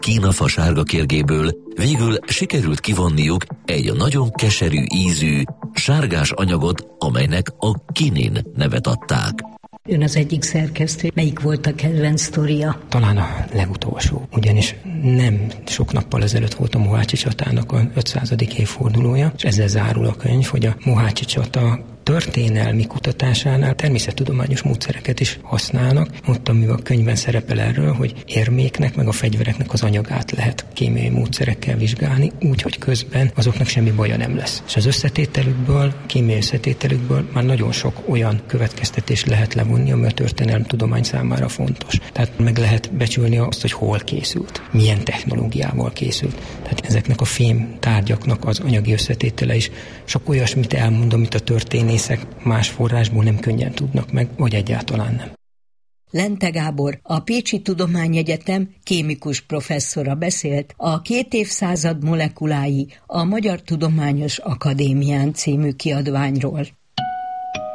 Kínafa sárga kérgéből végül sikerült kivonniuk egy nagyon keserű ízű, sárgás anyagot, amelynek a kinin nevet adták. Ön az egyik szerkesztő. Melyik volt a kedvenc sztoria? Talán a legutolsó, ugyanis nem sok nappal ezelőtt volt a Mohácsi csatának a 500. évfordulója, és ezzel zárul a könyv, hogy a Mohácsi csata történelmi kutatásánál természettudományos módszereket is használnak. Ott, amivel a könyvben szerepel erről, hogy érméknek, meg a fegyvereknek az anyagát lehet kémiai módszerekkel vizsgálni, úgy, hogy közben azoknak semmi baja nem lesz. És az összetételükből, kémiai összetételükből már nagyon sok olyan következtetést lehet levonni, ami a történelemtudomány számára fontos. Tehát meg lehet becsülni azt, hogy hol készült, milyen technológiával készült. Tehát ezeknek a fém tárgyaknak az anyagi összetétele is sok olyasmit elmond, amit a történészek más forrásból nem könnyen tudnak meg, vagy egyáltalán nem. Lente Gábor, a Pécsi Tudományegyetem kémikus professzora beszélt a 2 évszázad molekulái a Magyar Tudományos Akadémián című kiadványról.